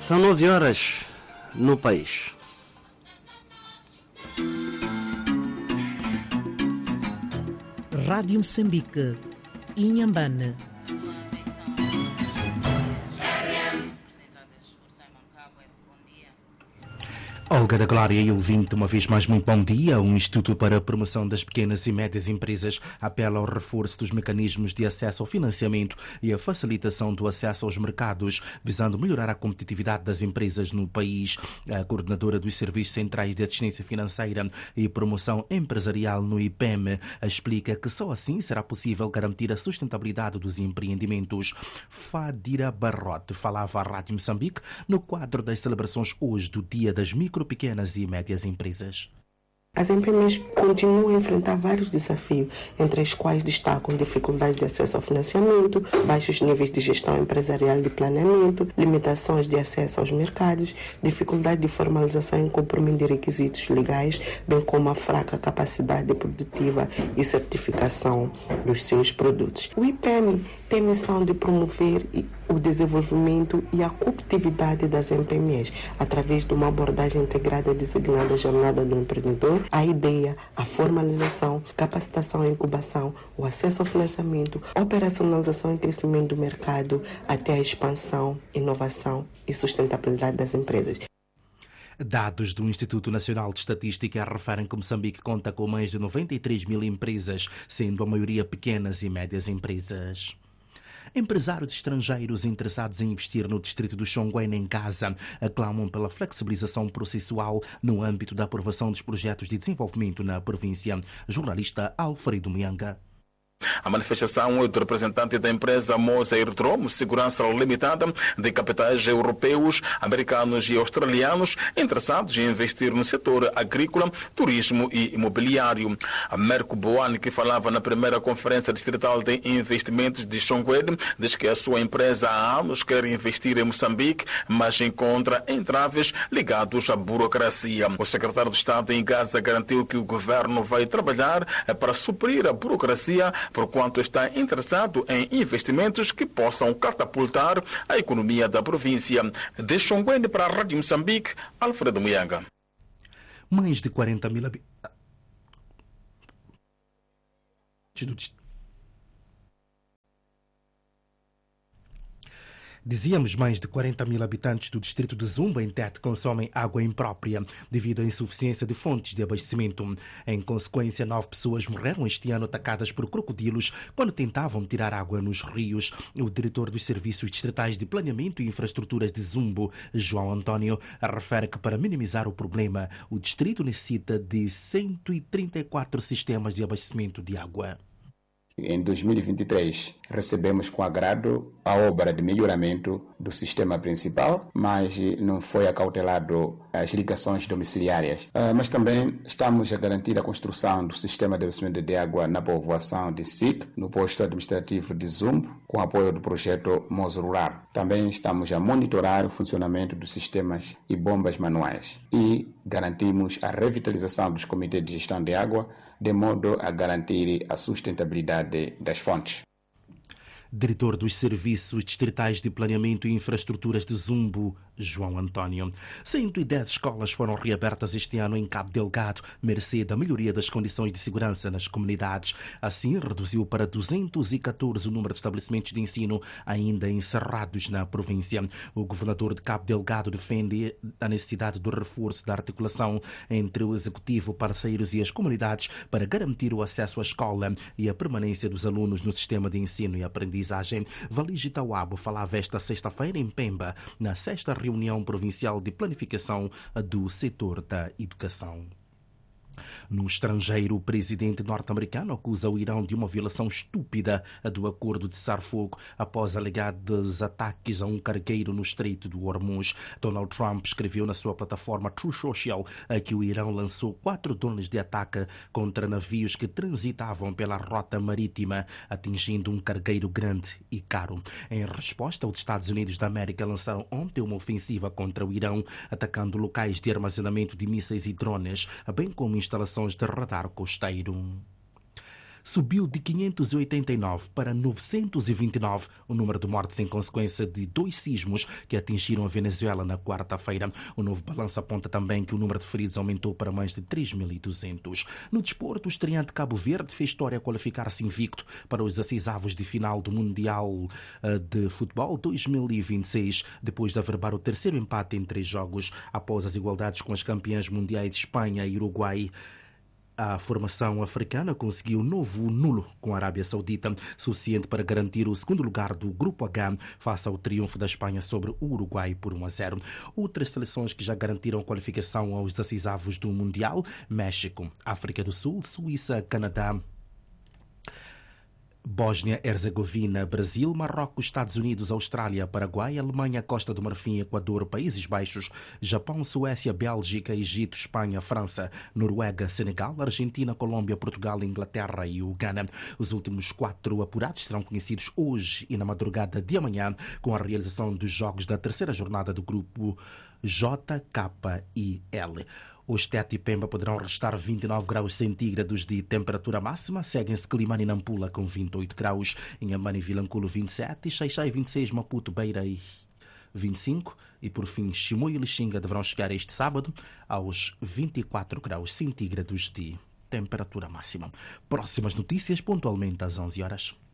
São 9 horas no país. Rádio Moçambique, Inhambane. Olga da Glória e ouvinte, uma vez mais muito bom dia. O Instituto para a Promoção das Pequenas e Médias Empresas apela ao reforço dos mecanismos de acesso ao financiamento e a facilitação do acesso aos mercados, visando melhorar a competitividade das empresas no país. A coordenadora dos Serviços Centrais de Assistência Financeira e Promoção Empresarial no IPEM explica que só assim será possível garantir a sustentabilidade dos empreendimentos. Fadira Barrote falava à Rádio Moçambique no quadro das celebrações hoje do Dia das Micro, Pequenas e Médias Empresas. As empresas continuam a enfrentar vários desafios, entre os quais destacam dificuldades de acesso ao financiamento, baixos níveis de gestão empresarial e de planeamento, limitações de acesso aos mercados, dificuldade de formalização e cumprimento de requisitos legais, bem como a fraca capacidade produtiva e certificação dos seus produtos. O IPEM tem a missão de promover o desenvolvimento e a competitividade das MPMEs, através de uma abordagem integrada designada Jornada do Empreendedor, a ideia, a formalização, capacitação e incubação, o acesso ao financiamento, operacionalização e crescimento do mercado, até a expansão, inovação e sustentabilidade das empresas. Dados do Instituto Nacional de Estatística referem que Moçambique conta com mais de 93 mil empresas, sendo a maioria pequenas e médias empresas. Empresários estrangeiros interessados em investir no distrito do Xonguém em Gaza aclamam pela flexibilização processual no âmbito da aprovação dos projetos de desenvolvimento na província. Jornalista Alfredo Mianga. A manifestação é do representante da empresa Moza Aerodromo Segurança Limitada de capitais europeus, americanos e australianos interessados em investir no setor agrícola, turismo e imobiliário. A Merco Boane, que falava na primeira conferência distrital de investimentos de Xonguém, diz que a sua empresa há anos quer investir em Moçambique, mas encontra entraves ligados à burocracia. O secretário de Estado em Gaza garantiu que o governo vai trabalhar para suprir a burocracia, porquanto está interessado em investimentos que possam catapultar a economia da província. De Xonguém para a Rádio Moçambique, Alfredo Mianga. Mais de 40 mil habitantes Dizíamos, mais de 40 mil habitantes do distrito de Zumba, em Tete, consomem água imprópria devido à insuficiência de fontes de abastecimento. Em consequência, 9 pessoas morreram este ano atacadas por crocodilos quando tentavam tirar água nos rios. O diretor dos Serviços Distritais de Planeamento e Infraestruturas de Zumbo, João António, refere que para minimizar o problema, o distrito necessita de 134 sistemas de abastecimento de água. Em 2023, recebemos com agrado a obra de melhoramento do sistema principal, mas não foi acautelado as ligações domiciliárias. Mas também estamos a garantir a construção do sistema de abastecimento de água na povoação de SIC, no posto administrativo de Zumbo, com apoio do projeto Moz Rural. Também estamos a monitorar o funcionamento dos sistemas e bombas manuais e garantimos a revitalização dos comitês de gestão de água, de modo a garantir a sustentabilidade das fontes. Diretor dos Serviços Distritais de Planeamento e Infraestruturas de Zumbo, João António. 110 escolas foram reabertas este ano em Cabo Delgado, mercê da melhoria das condições de segurança nas comunidades. Assim, reduziu para 214 o número de estabelecimentos de ensino ainda encerrados na província. O governador de Cabo Delgado defende a necessidade do reforço da articulação entre o executivo, parceiros e as comunidades para garantir o acesso à escola e a permanência dos alunos no sistema de ensino e aprendizagem. Valigi Tawabo falava esta sexta-feira em Pemba, na 6ª reunião provincial de planificação do setor da educação. No estrangeiro, o presidente norte-americano acusa o Irão de uma violação estúpida do acordo de cessar-fogo após alegados ataques a um cargueiro no Estreito do Hormuz. Donald Trump escreveu na sua plataforma True Social que o Irão lançou 4 drones de ataque contra navios que transitavam pela rota marítima, atingindo um cargueiro grande e caro. Em resposta, os Estados Unidos da América lançaram ontem uma ofensiva contra o Irão, atacando locais de armazenamento de mísseis e drones, bem como instalações de radar costeiro. subiu de 589 para 929 o número de mortes em consequência de 2 sismos que atingiram a Venezuela na quarta-feira. O novo balanço aponta também que o número de feridos aumentou para mais de 3.200. No desporto, o estreante Cabo Verde fez história a qualificar-se invicto para os 16avos de final do Mundial de Futebol 2026, depois de averbar o terceiro empate em 3 jogos. Após as igualdades com as campeãs mundiais de Espanha e Uruguai, a formação africana conseguiu novo nulo com a Arábia Saudita, suficiente para garantir o segundo lugar do Grupo H face ao triunfo da Espanha sobre o Uruguai por 1-0. Outras seleções que já garantiram a qualificação aos 16avos do Mundial: México, África do Sul, Suíça, Canadá, Bósnia-Herzegovina, Brasil, Marrocos, Estados Unidos, Austrália, Paraguai, Alemanha, Costa do Marfim, Equador, Países Baixos, Japão, Suécia, Bélgica, Egito, Espanha, França, Noruega, Senegal, Argentina, Colômbia, Portugal, Inglaterra e Uganda. Os últimos 4 apurados serão conhecidos hoje e na madrugada de amanhã, com a realização dos jogos da terceira jornada do grupo J, K e L. Os Tete e Pemba poderão registrar 29 graus centígrados de temperatura máxima. Seguem-se Climane e Nampula com 28 graus, Inhambane e Vilanculo 27, Xai-Xai 26, Maputo, Beira e 25 e por fim Chimoio e Lixinga deverão chegar este sábado aos 24 graus centígrados de temperatura máxima. Próximas notícias pontualmente às 11 horas.